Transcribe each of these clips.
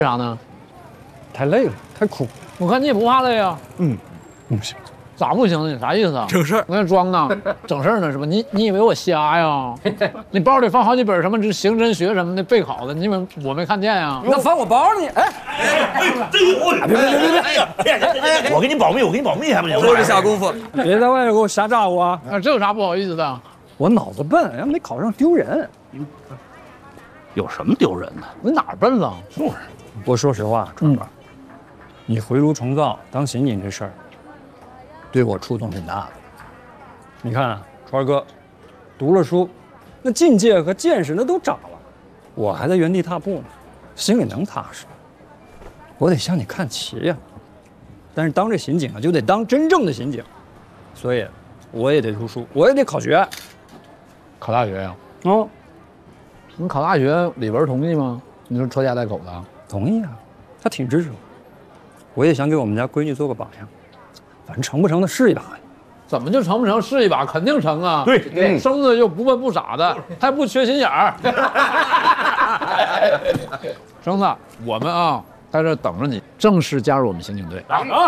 啥呢？ 太累了，太苦。 我看你也不怕累啊。 不行， 咋不行呢？啥意思啊？ 整事儿， 我跟你装呢，整事儿呢是吧？你以为我瞎呀？你包里放好几本什么这刑侦学什么的备考的，你以为我没看见呀？ 那翻我包里，哎， 别！我给你保密，我给你保密还不行？ 都是下功夫， 别在外面给我瞎咋呼啊！ 这有啥不好意思的？ 我脑子笨，要没考上丢人。 有什么丢人的？ 我哪儿笨了？ 就是我说实话，川哥，你回炉重造当刑警这事儿，对我触动挺大的。你看啊，川哥，读了书，那境界和见识那都长了，我还在原地踏步呢，心里能踏实？我得向你看齐呀。但是当这刑警啊，就得当真正的刑警，所以我也得读书，我也得考学。 考大学呀？ 哦， 你考大学，李文同意吗？你说拖家带口的？ 同意啊，他挺支持我。我也想给我们家闺女做个榜样，反正成不成的试一把呀。 怎么就成不成？试一把，肯定成啊！ 对， 生的又不笨不傻的，还不缺心眼儿。生子，我们啊，在这等着你正式加入我们刑警队。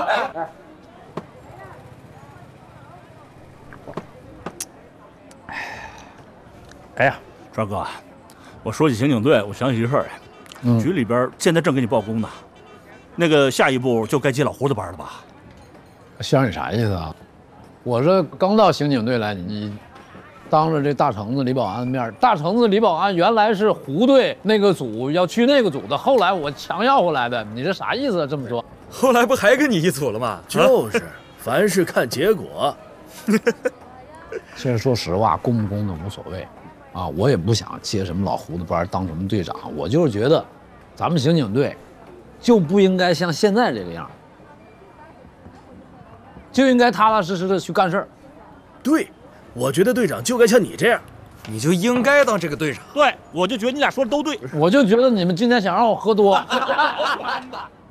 哎呀，川哥，我说起刑警队，我想起一事儿来。局里边现在正给你报功呢，那个下一步就该接老胡的班了吧？ 先生，你啥意思啊？我这刚到刑警队来，你当着这大橙子李保安的面，大橙子李保安原来是胡队那个组要去那个组的，后来我强要回来的，你这啥意思啊？这么说， 后来不还跟你一组了吗？ 就是，凡事看结果。 其实说实话，公不公的无所谓，啊，我也不想接什么老胡的班，当什么队长，我就是觉得，咱们刑警队就不应该像现在这个样，就应该踏踏实实的去干事儿。 对，我觉得队长就该像你这样， 你就应该当这个队长。 对，我就觉得你俩说的都对。 我就觉得你们今天想让我喝多。